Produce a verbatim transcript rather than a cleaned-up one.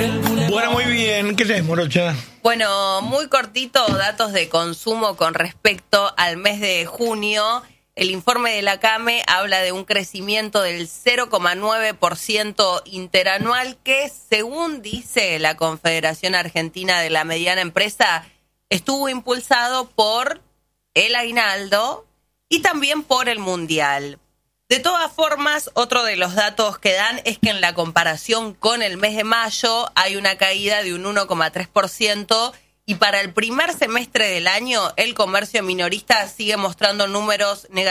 Bueno, muy bien. ¿Qué tenés, Morocha? Bueno, muy cortito, datos de consumo con respecto al mes de junio. El informe de la CAME habla de un crecimiento del cero coma nueve por ciento interanual que, según dice la Confederación Argentina de la Mediana Empresa, estuvo impulsado por el aguinaldo y también por el mundial. De todas formas, otro de los datos que dan es que en la comparación con el mes de mayo hay una caída de un uno coma tres por ciento y para el primer semestre del año el comercio minorista sigue mostrando números negativos